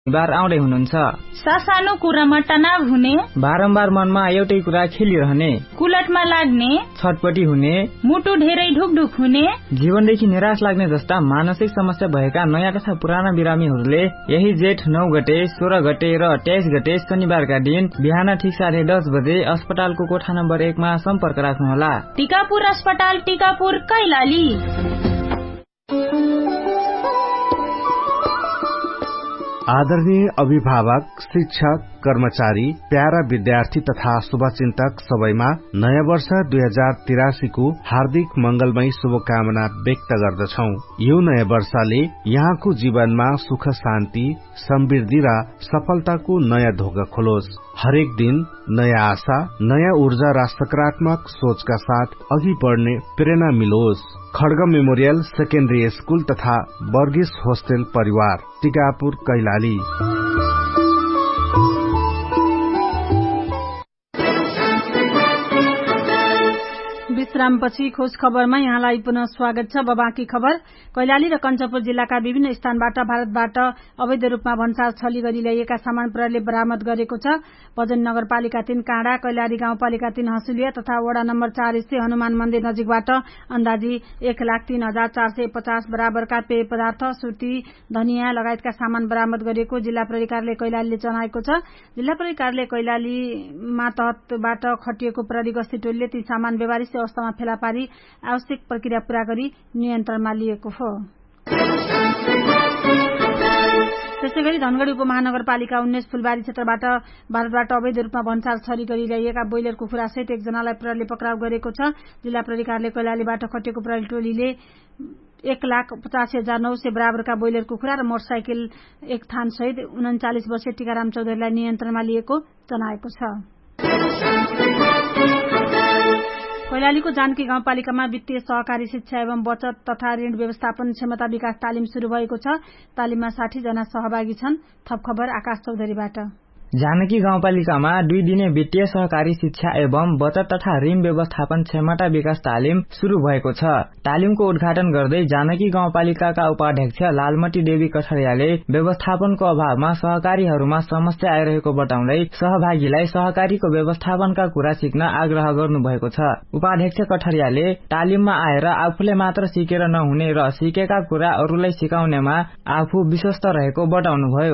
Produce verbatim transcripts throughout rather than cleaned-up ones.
बार आउँदै हुनुहुन्छ। सासानो कुरामा तनाव हुने, बारम्बार मनमा एउटै कुरा खेलिरहने, कुलटमा लाग्ने, छटपटी हुने, मुटु धेरै ढुकढुक हुने, जीवनदेखि निराश लाग्ने जस्ता मानसिक समस्या भएका नयाँ तथा पुराना बिरामीहरूले यही जेठ नौ गते, सोह्र गते र तेइस गते शनिबारका दिन बिहान ठिक साढे दस बजे अस्पतालको कोठा नम्बर एकमा सम्पर्क राख्नुहोला। टिकापुर अस्पताल, टिकापुर, कैलाली। आदरणीय अभिभावक, शिक्षक, कर्मचारी, प्यारा विद्यार्थी तथा शुभचिन्तक सबैमा नयाँ वर्ष दुई हजार तिरासीको हार्दिक मंगलमय शुभकामना व्यक्त गर्दछौ। यो नयाँ वर्षले यहाँको जीवनमा सुख शान्ति, समृद्धि र सफलताको नयाँ ढोका खोलोस्। हरेक दिन नयाँ आशा, नयाँ ऊर्जा र सकारात्मक सोचका साथ अघि बढ़ने प्रेरणा मिलोस्। खड्ग मेमोरियल सेकेन्डरी स्कूल तथा वर्गीस होस्टेल परिवार, टिकापुर, कैलाली। विश्रामपछि खोज खबरमा यहाँलाई पुनः स्वागत छ। बाँकी खबर। कैलाली र कञ्चनपुर जिल्लाका विभिन्न स्थानबाट भारतबाट अवैध रूपमा भन्सार छली गरी ल्याइएका सामान प्रहरीले बरामद गरेको छ। पजन नगरपालिका तीन काँडा, कैलाली गाउँपालिका तीन हसुलिया तथा वडा नम्बर चार स्थित हनुमान मन्दिर नजिकबाट अन्दाजी एक लाख तीन हजार चार सय पचास बराबरका पेय पदार्थ, सुर्ती, धनियाँ लगायतका सामान बरामद गरेको जिल्ला प्रहरी कार्यालय कैलालीले जनाएको छ। जिल्ला प्रहरी कार्यालय कैलालीमा तहतबाट खटिएको प्रहरी गस्ती टोलीले ती सामान व्यवहारिक अवस्थामा फेला पारी आवश्यक प्रक्रिया पूरा गरी नियन्त्रणमा लिएको हो। त्यसैगरी धनगढ़ी उपमहानगरपालिका उन्नाइस फुलबारी क्षेत्रबाट भारतबाट अवैध रूपमा भन्सार छली गरी ल्याइएका ब्रोइलर कुखुरा सहित एकजनालाई प्रहरीले पक्राउ गरेको छ। जिल्ला प्रहरी कार्यालय कैलालीबाट खटिएको प्रहरी टोलीले एक लाख पचासी हजार नौ सय बराबरका ब्रोइलर कुखुरा र मोटरसाइकल एक थान सहित उन्चालिस वर्षीय टीकाराम चौधरीलाई नियन्त्रणमा लिएको जनाएको छ। कैलालीको जानकी गाउँपालिकामा वित्तीय सहकारी शिक्षा एवं बचत तथा ऋण व्यवस्थापन क्षमता विकास तालिम शुरू भएको छ। तालिममा साठी जना सहभागी छन्। थप खबर आकाश चौधरीबाट। जानकी गाउँपालिकामा दुई दिने वित्तीय सहकारी शिक्षा एवं बचत तथा ऋण व्यवस्थापन क्षमता विकास तालिम शुरू भएको छ। तालिमको उद्घाटन गर्दै जानकी गाउँपालिकाका उपाध्यक्ष लालमती देवी कठरियाले व्यवस्थापनको अभावमा सहकारीहरूमा समस्या आइरहेको बताउँदै सहभागीलाई सहकारीको व्यवस्थापनका कुरा सिक्न आग्रह गर्नुभएको छ। उपाध्यक्ष कठरियाले तालिममा आएर आफूले मात्र सिकेर नहुने र सिकेका कुरा अरूलाई सिकाउनेमा आफू विश्वस्त रहेको बताउनुभयो।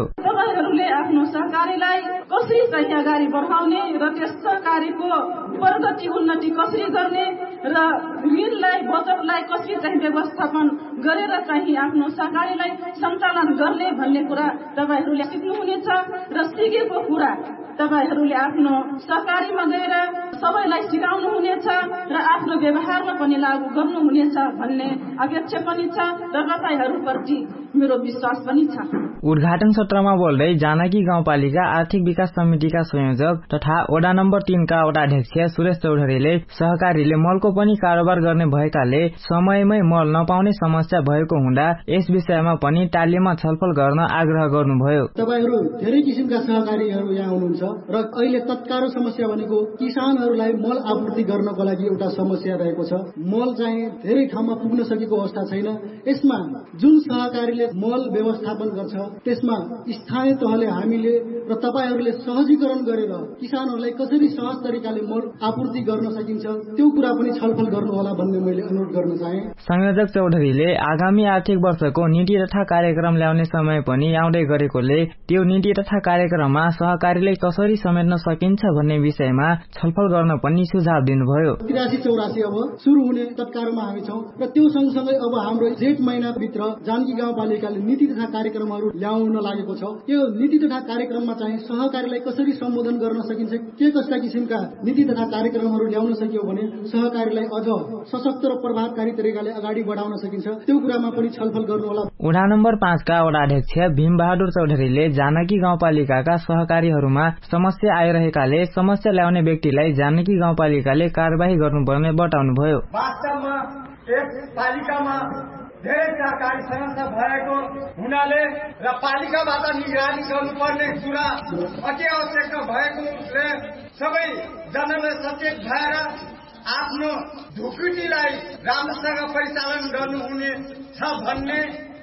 आफ्नो सहकारीलाई कसरी चाहिँ अगाडि बढाउने र त्यस सहकारीको प्रगति उन्नति कसरी गर्ने र ऋणलाई बचतलाई कसरी चाहिँ व्यवस्थापन गरेर चाहिँ आफ्नो सहकारीलाई सञ्चालन गर्ने भन्ने कुरा तपाईहरूले सिक्नुहुनेछ र सिकेको कुरा तपाईहरूले आफ्नो सहकारीमा गएर सबैलाई सिकाउनुहुनेछ र आफ्नो व्यवहारमा पनि लागू गर्नुहुनेछ भन्ने अपेक्षा पनि छ र तपाईहरूप्रति मेरो विश्वास पनि छ। उद्घाटन सत्रमा बोल्दै जानकी गाउँपालिका आर्थिक विकास समितिका संयोजक तथा वडा नम्बर तीन का वडाध्यक्ष सुरेश चौधरीले सहकारीले मलको पनि कारोबार गर्ने भएकाले समयमै मल नपाउने समस्या भएको हुँदा यस विषयमा पनि तालिममा छलफल गर्न आग्रह गर्नुभयो। तपाईहरू धेरै किसिमका सहकारीहरू यहाँ हुनुहुन्छ र अहिले तत्काल समस्या भनेको किसानहरूलाई मल आपूर्ति गर्नको लागि एउटा समस्या रहेको छ। मल चाहिँ धेरै ठाउँमा पुग्न सकेको अवस्था छैन। यसमा जुन सहकारीले मल व्यवस्थापन गर्छ त्यसमा स्थानीय तहले हामीले र तपाईहरूले सहजीकरण गरेर किसानहरूलाई कसरी सहज तरिकाले मल आपूर्ति गर्न सकिन्छ त्यो कुरा पनि छलफल गर्नुहोला भन्ने मैले अनुरोध गर्न चाहे। संयोजक चौधरीले आगामी आर्थिक वर्षको नीति तथा कार्यक्रम ल्याउने समय पनि आउँदै गरेकोले त्यो नीति तथा कार्यक्रममा सहकारीले कसरी समेट्न सकिन्छ भन्ने विषयमा छलफल गर्न पनि सुझाव दिनुभयो। तिरासी चौरासी अब शुरू हुने तत्कालमा हामी छौं र त्यो सँगसँगै अब हाम्रो जेठ महिनाभित्र जानकी गाउँपालिकाले नीति तथा कार्यक्रमहरू ल्याउन लागेको छ। यो नीति तथा कार्यक्रममा चाहिँ सहकारीलाई कसरी सम्बोधन गर्न सकिन्छ, के कस्ता किसिमका नीति तथा कार्यक्रमहरू ल्याउन सकियो भने सहकारीलाई अझ सशक्त र प्रभावकारी तरिकाले अगाडि बढाउन सकिन्छ त्यो कुरामा पनि छलफल गर्नुहोला। वडा नम्बर पाँच का वडाध्यक्ष भीम बहादुर चौधरीले जानकी गाउँपालिकाका सहकारीहरूमा समस्या आइरहेकाले समस्या ल्याउने व्यक्तिलाई जानकी गाउँपालिकाले कार्यवाही गर्नुपर्ने बताउनुभयो। वास्तवमा यस पालिकामा धेरै सहकारी संस्था भएको हुनाले र पालिकाबाट निगरानी गर्नुपर्ने कुरा अति आवश्यक भएकोले सबै जनाले सचेत भएर आफ्नो ढुकुटीलाई राम्रोसँग परिचालन गर्नुहुने छ भन्ने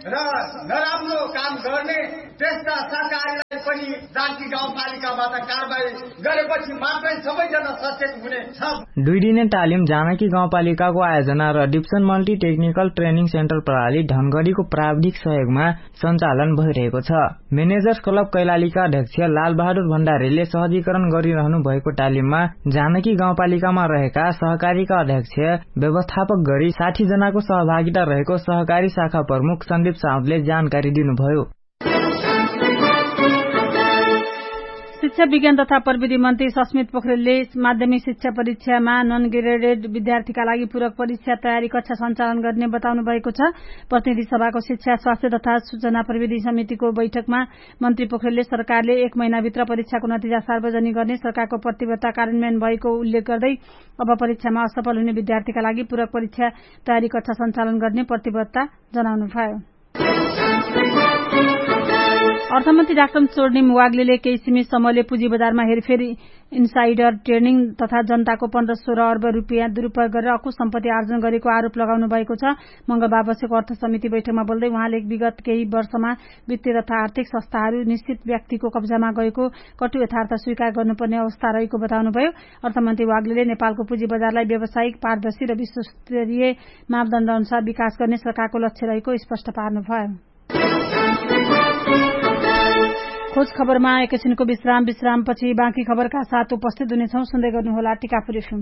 र नराम्रो काम गर्ने त्यस्ता सरकारलाई पनि जानकी गाउँपालिकाबाट कारबाही गरेपछि मात्रै सबैजना सचेत हुनेछ। दुई दिने तालिम जानकी गाउँपालिकाको आयोजना र डिप्सन मल्टी टेक्निकल ट्रेनिङ सेन्टर प्रणाली धनगढ़ीको प्राविधिक सहयोगमा सञ्चालन भइरहेको छ। म्यानेजर्स क्लब कैलालीका अध्यक्ष लालबहादुर भण्डारीले सहजीकरण गरिरहनु भएको तालिममा जानकी गाउँपालिकामा रहेका सहकारीका अध्यक्ष व्यवस्थापक गरी साठी जनाको सहभागिता रहेको सहकारी शाखा प्रमुख सन्दीप साउदले जानकारी दिनुभयो। शिक्षा विज्ञान तथा प्रविधि मन्त्री सस्मित पोखरेलले माध्यमिक शिक्षा परीक्षामा नन ग्रेडेड विद्यार्थीका लागि पूरक परीक्षा तयारी कक्षा सञ्चालन गर्ने बताउनु भएको छ। प्रतिनिधि सभाको शिक्षा स्वास्थ्य तथा सूचना प्रविधि समितिको बैठकमा मन्त्री पोखरेलले सरकारले एक महिनाभित्र परीक्षाको नतिजा सार्वजनिक गर्ने सरकारको प्रतिबद्धता कार्यान्वयन भएको उल्लेख गर्दै अब परीक्षामा असफल हुने विद्यार्थीका लागि पूरक परीक्षा तयारी कक्षा सञ्चालन गर्ने प्रतिबद्धता जनाउनुभयो। अर्थमन्त्री डाक्टर स्वर्णिम वाग्लेले केही सीमित समूहले पुँजी बजारमा हेरफेर इन्साइडर ट्रेडिङ तथा जनताको पन्ध्र सोह्र अर्ब रूपियाँ दुरूपयोग गरेर अकुश सम्पत्ति आर्जन गरेको आरोप लगाउनु भएको छ। मंगलबार बसेको अर्थ समिति बैठकमा बोल्दै उहाँले विगत केही वर्षमा वित्तीय तथा आर्थिक संस्थाहरू निश्चित व्यक्तिको कब्जामा गएको कटु यथार्थ स्वीकार गर्नुपर्ने अवस्था रहेको बताउनुभयो। अर्थमन्त्री वाग्लेले नेपालको पुँजी बजारलाई व्यावसायिक पारदर्शी र विश्वस्तरीय मापदण्ड अनुसार विकास गर्ने सरकारको लक्ष्य रहेको स्पष्ट पार्नुभयो। खोज खबरमा एकैछिनको विश्राम विश्रामपछि बाँकी खबरका साथ उपस्थित हुनेछौं। सुन्दै गर्नुहोला टिकापुर एफएम।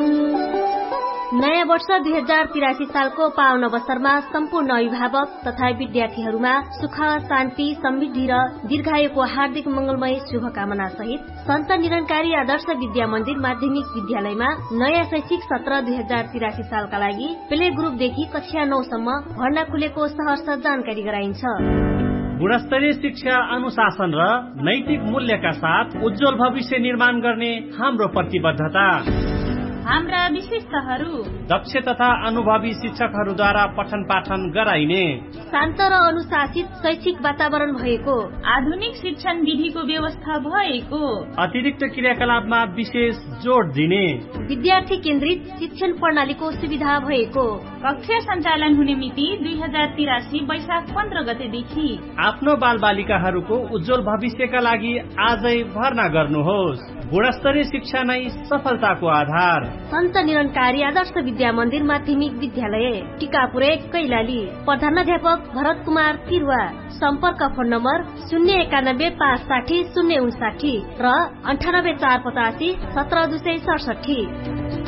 नयाँ वर्ष दुई हजार तिरासी सालको पावन अवसरमा सम्पूर्ण अभिभावक तथा विद्यार्थीहरूमा सुख शान्ति समृद्धि र दीर्घायुको हार्दिक मंगलमय शुभकामना सहित सन्त निरंकारी आदर्श विद्या मन्दिर माध्यमिक विद्यालयमा नयाँ शैक्षिक सत्र दुई हजार तिरासी सालका लागि प्ले ग्रुपदेखि कक्षा नौसम्म भर्ना खुलेको सहर्ष जानकारी गराइन्छ। गुणस्तरीय शिक्षा अनुशासन र नैतिक मूल्यका साथ उज्जवल भविष्य निर्माण गर्ने हाम्रो प्रतिबद्धता। हाम्रा विशिष्टहरू दक्ष तथा अनुभवी शिक्षकहरूद्वारा पठन पाठन गराइने शान्त र अनुशासित शैक्षिक वातावरण भएको आधुनिक शिक्षण विधिको व्यवस्था भएको अतिरिक्त क्रियाकलापमा विशेष जोड दिने विद्यार्थी केन्द्रित शिक्षण प्रणालीको सुविधा भएको कक्षा सञ्चालन हुने मिति दुई हजार तिरासी वैशाख पन्ध्र गतेदेखि। आफ्नो बाल बालिकाहरूको उज्जवल भविष्यका लागि आजै भर्ना गर्नुहोस्। गुणस्तरीय शिक्षा नै सफलताको आधार। सन्त निरंकारी आदर्श विद्या मन्दिर माध्यमिक विद्यालय टिकापुर कैलाली। प्रधानाध्यापक भरत कुमार तिरुवा। सम्पर्क फोन नम्बर शून्य एकानब्बे पाँच साठी शून्य उन्साठी र अन्ठानब्बे चार पचासी सत्र दुई सय सडसठी।